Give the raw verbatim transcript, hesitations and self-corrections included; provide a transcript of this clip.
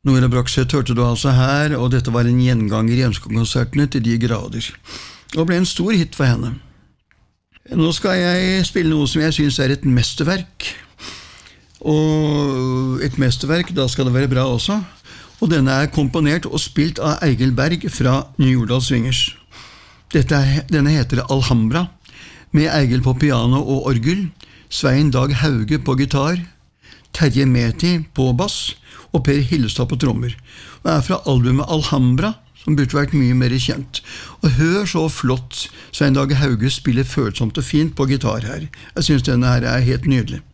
Nora Brakseth hørte du altså her, og dette var en gjenganger i ønskekonsertene til de grader, og ble en stor hit for henne. Nå skal jeg spille noe som jeg synes er et mesterverk, og et mesterverk, da skal det være bra også, og denne er komponert og spilt av Eigil Berg fra New Jordal Swingers. Dette er, denne heter Alhambra, med Eigil på piano og orgel, Svein Dag Hauge på gitar, Terje Meti på bass, og Per Hillestad på trommer. Og er fra albumet Alhambra, som burde vært mye mer kjent. Og hør så flott Svein Dag Hauge spiller følsomt og fint på gitar her. Jeg synes denne her er helt nydelig.